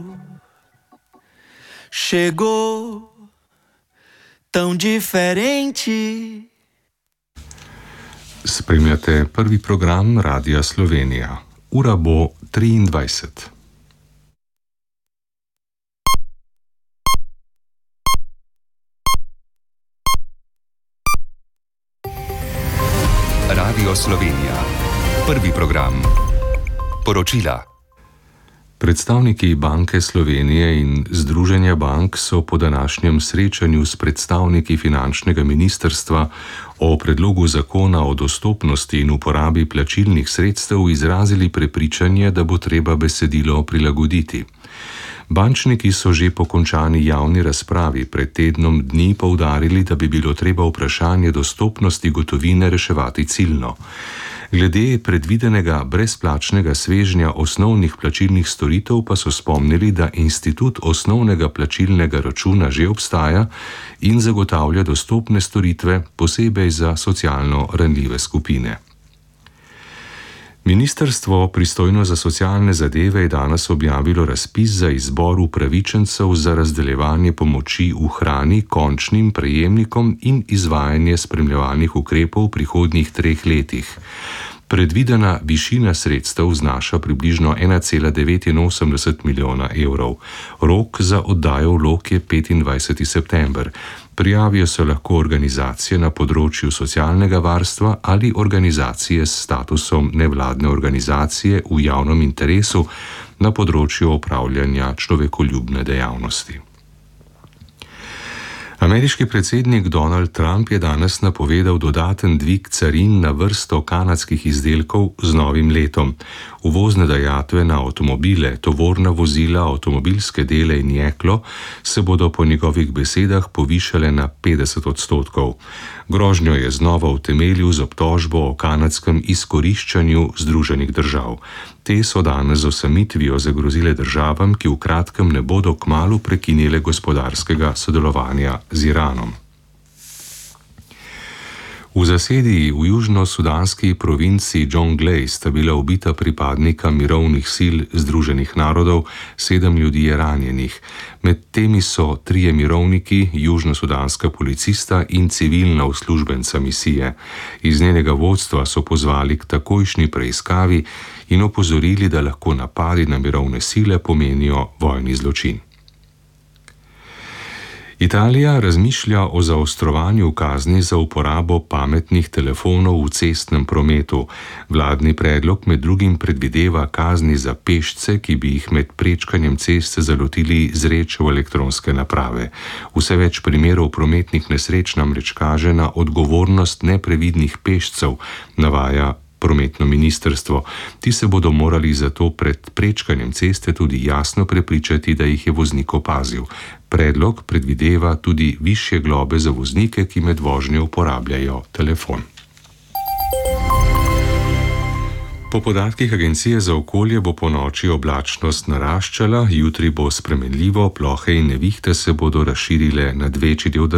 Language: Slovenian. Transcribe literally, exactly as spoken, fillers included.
Chegou tão diferente. Spremljate prvi program Radia Slovenija. Ura bo triindvajset. Radio Slovenija. Prvi program. Poročila. Predstavniki Banke Slovenije in Združenja bank so po današnjem srečanju s predstavniki finančnega ministrstva o predlogu zakona o dostopnosti in uporabi plačilnih sredstev izrazili prepričanje, da bo treba besedilo prilagoditi. Bančniki so že po končani javni razpravi pred tednom dni poudarili, da bi bilo treba vprašanje dostopnosti gotovine reševati ciljno. Glede predvidenega brezplačnega svežnja osnovnih plačilnih storitev pa so spomnili, da institut osnovnega plačilnega računa že obstaja in zagotavlja dostopne storitve, posebej za socialno ranljive skupine. Ministrstvo, pristojno za socialne zadeve, je danes objavilo razpis za izbor upravičencev za razdeljevanje pomoči v hrani končnim prejemnikom in izvajanje spremljevalnih ukrepov v prihodnjih treh letih. Predvidena višina sredstev znaša približno ena cela devetinosemdeset milijona evrov. Rok za oddajo vlog je petindvajseti september. Prijavijo se lahko organizacije na področju socialnega varstva ali organizacije s statusom nevladne organizacije v javnem interesu na področju opravljanja človekoljubne dejavnosti. Ameriški predsednik Donald Trump je danes napovedal dodaten dvig carin na vrsto kanadskih izdelkov z novim letom. Uvozne dajatve na avtomobile, tovorna vozila, avtomobilske dele in jeklo se bodo po njegovih besedah povišale na petdeset odstotkov. Grožnjo je znova utemeljil z obtožbo o kanadskem izkoriščanju Združenih držav. Te so danes z osamitvijo zagrozile državam, ki v kratkem ne bodo kmalu prekinile gospodarskega sodelovanja z Iranom. V zasedi v južno-sudanski provinci Jonglei sta bila ubita pripadnika mirovnih sil Združenih narodov, sedem ljudi je ranjenih. Med temi so trije mirovniki, južno-sudanska policista in civilna uslužbenca misije. Iz njenega vodstva so pozvali k takojšnji preiskavi in opozorili, da lahko napadi na mirovne sile pomenijo vojni zločin. Italija razmišlja o zaostrovanju kazni za uporabo pametnih telefonov v cestnem prometu. Vladni predlog med drugim predvideva kazni za pešce, ki bi jih med prečkanjem ceste zalotili zreč v elektronske naprave. Vse več primerov prometnih nesreč namreč kaže na odgovornost neprevidnih pešcev, navaja prometno ministrstvo. Ti se bodo morali zato pred prečkanjem ceste tudi jasno prepričati, da jih je voznik opazil. Predlog predvideva tudi višje globe za voznike, ki med vožnjo uporabljajo telefon. Po podatkih Agencije za okolje bo ponoči oblačnost naraščala, jutri bo spremenljivo, plohe in nevihte se bodo razširile nad večji del države.